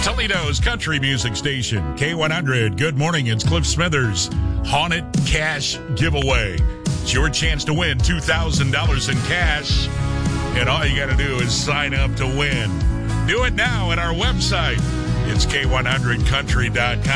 Toledo's country music station, K100. Good morning, it's Cliff Smithers. Haunted Cash Giveaway. It's your chance to win $2,000 in cash. And all you got to do is sign up to win. Do it now at our website. It's K100country.com.